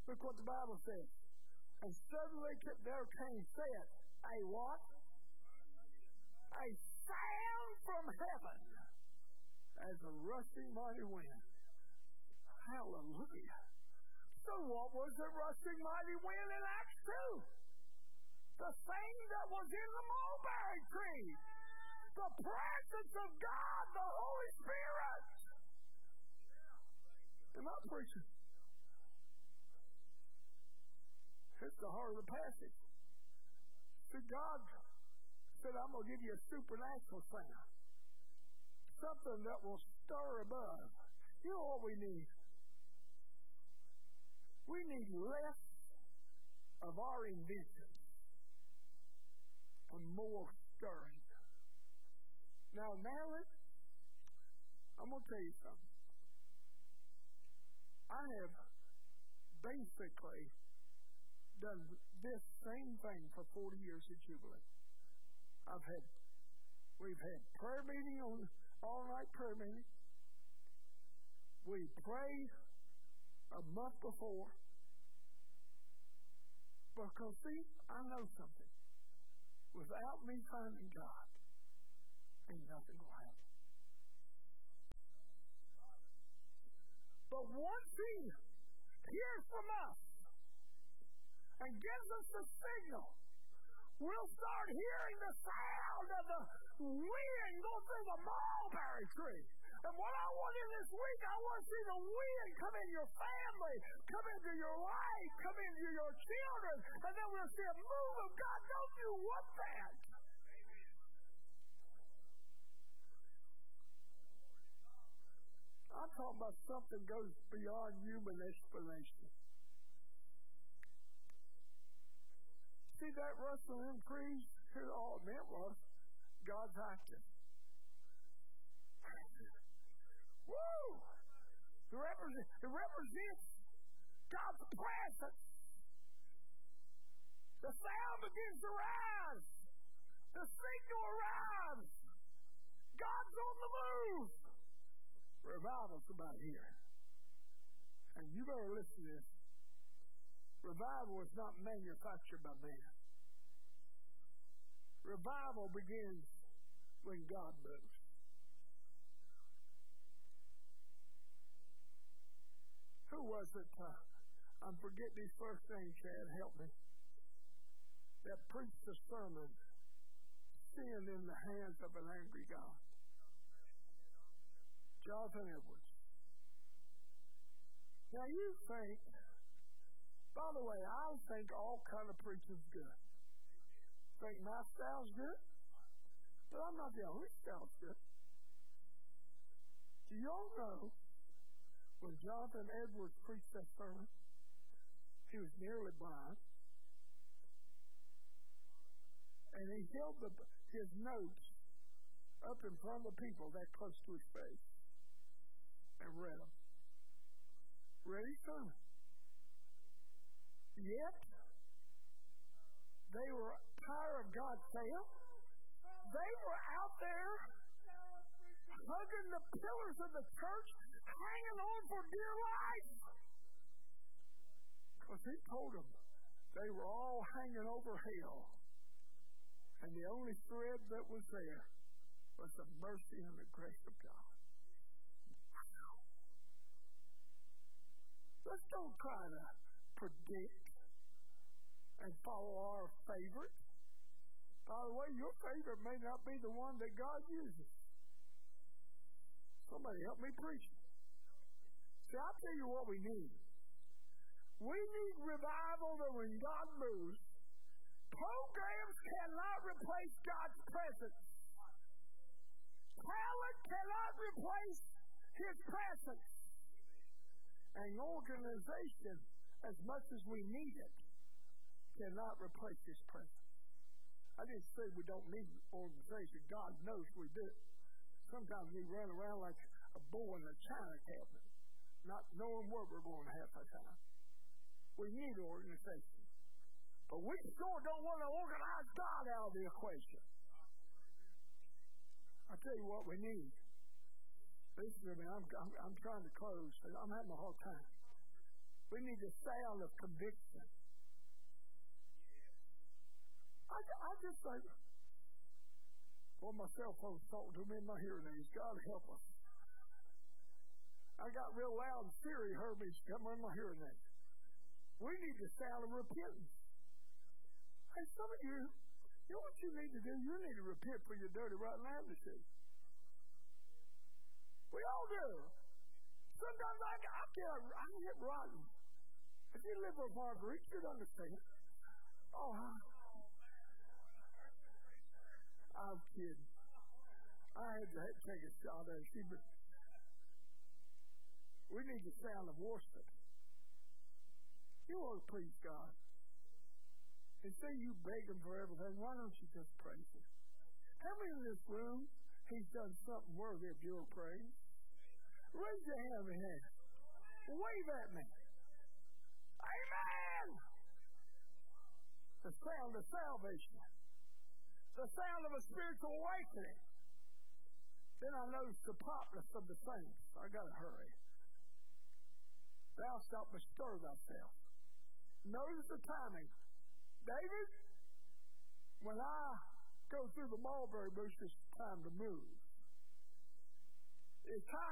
Look what the Bible says. And suddenly there came, say it, a what? A sound from heaven as a rushing mighty wind. Hallelujah. So what was the rushing mighty wind in Acts 2? The thing that was in the mulberry tree. The presence of God, the Holy Spirit. Am I preaching? It's the heart of the passage. See, God said, I'm going to give you a supernatural sound. Something that will stir above. You know what we need? We need less of our inventions and more stirring. Now, Marilyn, I'm going to tell you something. I have basically done this same thing for 40 years at Jubilee. We've had prayer meeting on all-night prayer meeting. We pray a month before. Because, see, I know something. Without me finding God, ain't nothing will happen. But once He hears from us and gives us the signal, we'll start hearing the sound of the wind go through the mulberry tree. And what I want in this week, I want to see the wind come in your family, come into your life, come into your children, and then we'll see a move of God. Don't you want that? I'm talking about something that goes beyond human explanation. See that rustling trees? Here, all it meant was God's active. Woo! It represents God's presence. The sound begins to rise. The signal arrives. God's on the move. Revival's about here. And you better listen to this. Revival is not manufactured by man. Revival begins when God moves. Who was it? I'm forgetting his first name, Chad. Help me. That preached a sermon, Sin in the Hands of an Angry God. Jonathan Edwards. Now you think, by the way, I think all kind of preaching's good. Think my style's good? But I'm not the only style's good. Do y'all know when Jonathan Edwards preached that sermon, he was nearly blind. And he held his notes up in front of the people that close to his face and read them. Read his sermon. Yet, they were tired of God's tale. They were out there hugging the pillars of the church, hanging on for dear life. Because he told them they were all hanging over hell. And the only thread that was there was the mercy and the grace of God. Wow. Let's don't try to predict and follow our favorite. By the way, your favorite may not be the one that God uses. Somebody help me preach. See, I'll tell you what we need. We need revival that when God moves, programs cannot replace God's presence. Talent cannot replace His presence. And organization, as much as we need it, cannot replace His presence. I didn't say we don't need organization. God knows we do. Sometimes we run around like a bull in a china cabinet, not knowing where we're going half the time. We need organization. But we sure don't want to organize God out of the equation. I'll tell you what we need. Listen to me, I'm trying to close. I'm having a hard time. We need the sound of conviction. I just think, well, my cell phone's talking to me in my hearing aids. God help us. I got real loud and Siri heard me come in my hearing aids. We need the sound of repentance. Hey, some of you know what you need to do? You need to repent for your dirty, rotten attitude. We all do. Sometimes I get rotten. If you live with Marguerite, you'd understand. Oh, I'm kidding. I had to take a shot at her. But we need the sound of worship. You want to please God. Instead of you begging for everything, why don't you just praise Him? How many in this room, He's done something worthy of your praise? Raise your hand in hand. Wave at me. Amen! The sound of salvation. The sound of a spiritual awakening. Then I noticed the populace of the saints. I got to hurry. Thou shalt bestir thyself. Notice the timing. David, when I go through the mulberry bush, it's time to move. It's time.